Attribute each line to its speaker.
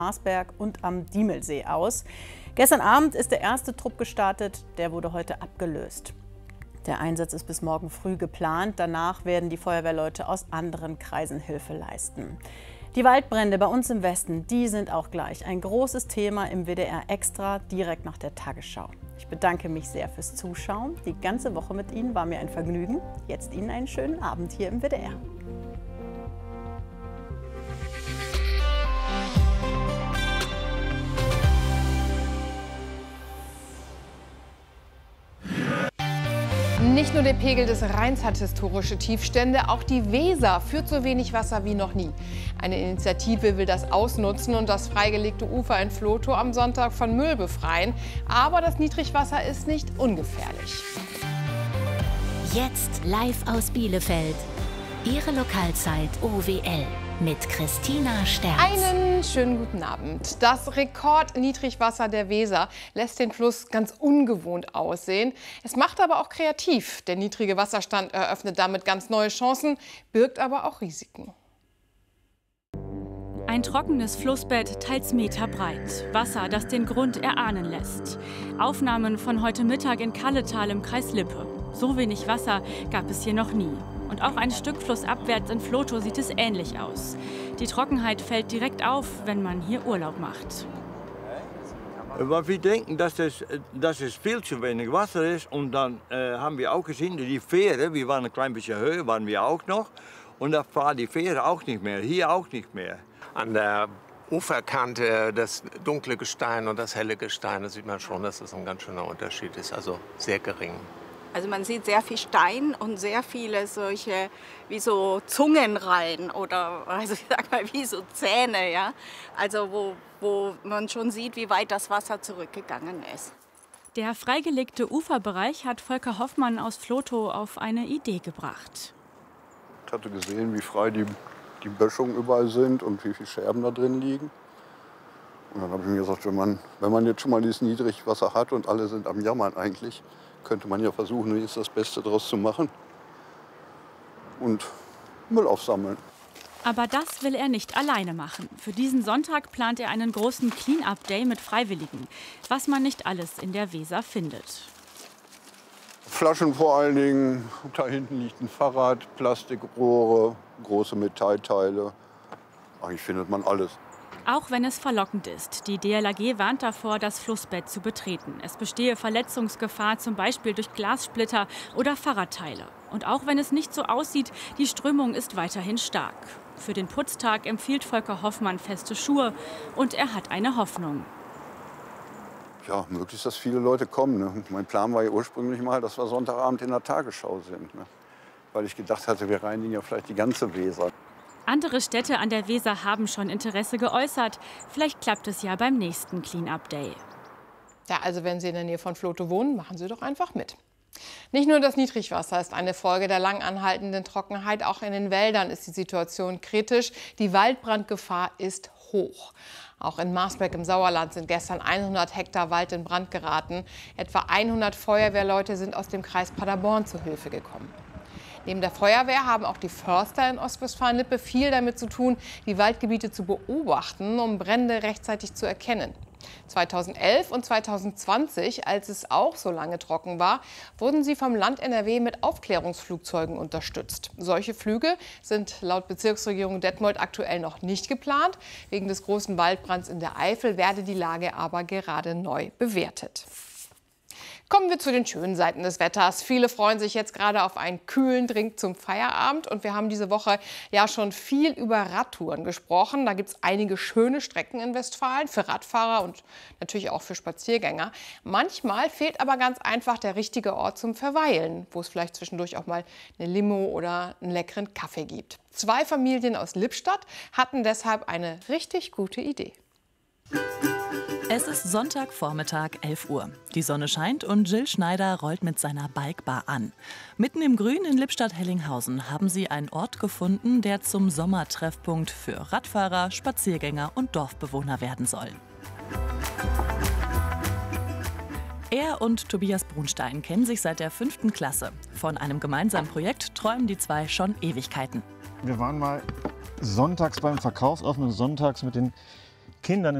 Speaker 1: Marsberg und am Diemelsee aus. Gestern Abend ist der erste Trupp gestartet, der wurde heute abgelöst. Der Einsatz ist bis morgen früh geplant. Danach werden die Feuerwehrleute aus anderen Kreisen Hilfe leisten. Die Waldbrände bei uns im Westen, die sind auch gleich ein großes Thema im WDR Extra, direkt nach der Tagesschau. Ich bedanke mich sehr fürs Zuschauen. Die ganze Woche mit Ihnen war mir ein Vergnügen. Jetzt Ihnen einen schönen Abend hier im WDR.
Speaker 2: Nicht nur der Pegel des Rheins hat historische Tiefstände, auch die Weser führt so wenig Wasser wie noch nie. Eine Initiative will das ausnutzen und das freigelegte Ufer in Vlotho am Sonntag von Müll befreien. Aber das Niedrigwasser ist nicht ungefährlich.
Speaker 3: Jetzt live aus Bielefeld. Ihre Lokalzeit OWL mit Christina Sterz.
Speaker 2: Einen schönen guten Abend. Das Rekordniedrigwasser der Weser lässt den Fluss ganz ungewohnt aussehen. Es macht aber auch kreativ. Der niedrige Wasserstand eröffnet damit ganz neue Chancen, birgt aber auch Risiken.
Speaker 4: Ein trockenes Flussbett, teils meterbreit. Wasser, das den Grund erahnen lässt. Aufnahmen von heute Mittag in Kalletal im Kreis Lippe. So wenig Wasser gab es hier noch nie. Und auch ein Stück flussabwärts in Vlotho sieht es ähnlich aus. Die Trockenheit fällt direkt auf, wenn man hier Urlaub macht.
Speaker 5: Aber wir denken, dass es viel zu wenig Wasser ist. Und dann haben wir auch gesehen, die Fähre, wir waren ein klein bisschen höher, waren wir auch noch. Und da war die Fähre auch nicht mehr, hier auch nicht mehr.
Speaker 6: An der Uferkante das dunkle Gestein und das helle Gestein, da sieht man schon, dass es ein ganz schöner Unterschied ist, also sehr gering.
Speaker 7: Also man sieht sehr viel Stein und sehr viele solche wie so Zungenreihen oder also ich sag mal wie so Zähne, ja. Also wo man schon sieht, wie weit das Wasser zurückgegangen ist.
Speaker 4: Der freigelegte Uferbereich hat Volker Hoffmann aus Vlotho auf eine Idee gebracht.
Speaker 8: Ich hatte gesehen, wie frei die Böschungen überall sind und wie viele Scherben da drin liegen. Und dann habe ich mir gesagt, wenn man jetzt schon mal dieses Niedrigwasser hat und alle sind am Jammern eigentlich, könnte man ja versuchen, jetzt das Beste daraus zu machen und Müll aufsammeln.
Speaker 4: Aber das will er nicht alleine machen. Für diesen Sonntag plant er einen großen Clean-up-Day mit Freiwilligen, was man nicht alles in der Weser findet.
Speaker 8: Flaschen vor allen Dingen, da hinten liegt ein Fahrrad, Plastikrohre, große Metallteile. Eigentlich findet man alles.
Speaker 4: Auch wenn es verlockend ist. Die DLRG warnt davor, das Flussbett zu betreten. Es bestehe Verletzungsgefahr, zum Beispiel durch Glassplitter oder Fahrradteile. Und auch wenn es nicht so aussieht, die Strömung ist weiterhin stark. Für den Putztag empfiehlt Volker Hoffmann feste Schuhe und er hat eine Hoffnung.
Speaker 8: Ja, möglichst, dass viele Leute kommen. Ne? Mein Plan war ja ursprünglich mal, dass wir Sonntagabend in der Tagesschau sind. Ne? Weil ich gedacht hatte, wir reinigen ja vielleicht die ganze Weser.
Speaker 4: Andere Städte an der Weser haben schon Interesse geäußert. Vielleicht klappt es ja beim nächsten Clean-up-Day.
Speaker 2: Ja, also wenn Sie in der Nähe von Vlotho wohnen, machen Sie doch einfach mit. Nicht nur das Niedrigwasser ist eine Folge der lang anhaltenden Trockenheit, auch in den Wäldern ist die Situation kritisch. Die Waldbrandgefahr ist hoch. Auch in Marsberg im Sauerland sind gestern 100 Hektar Wald in Brand geraten. Etwa 100 Feuerwehrleute sind aus dem Kreis Paderborn zu Hilfe gekommen. Neben der Feuerwehr haben auch die Förster in Ostwestfalen-Lippe viel damit zu tun, die Waldgebiete zu beobachten, um Brände rechtzeitig zu erkennen. 2011 und 2020, als es auch so lange trocken war, wurden sie vom Land NRW mit Aufklärungsflugzeugen unterstützt. Solche Flüge sind laut Bezirksregierung Detmold aktuell noch nicht geplant. Wegen des großen Waldbrands in der Eifel werde die Lage aber gerade neu bewertet. Kommen wir zu den schönen Seiten des Wetters. Viele freuen sich jetzt gerade auf einen kühlen Drink zum Feierabend. Und wir haben diese Woche ja schon viel über Radtouren gesprochen. Da gibt es einige schöne Strecken in Westfalen für Radfahrer und natürlich auch für Spaziergänger. Manchmal fehlt aber ganz einfach der richtige Ort zum Verweilen, wo es vielleicht zwischendurch auch mal eine Limo oder einen leckeren Kaffee gibt. 2 Familien aus Lippstadt hatten deshalb eine richtig gute Idee.
Speaker 9: Es ist Sonntagvormittag, 11 Uhr. Die Sonne scheint und Jill Schneider rollt mit seiner Bikebar an. Mitten im Grün in Lippstadt-Hellinghausen haben sie einen Ort gefunden, der zum Sommertreffpunkt für Radfahrer, Spaziergänger und Dorfbewohner werden soll. Er und Tobias Brunstein kennen sich seit der 5. Klasse. Von einem gemeinsamen Projekt träumen die zwei schon Ewigkeiten.
Speaker 10: Wir waren mal sonntags beim Verkaufsoffenen, sonntags mit den Kindern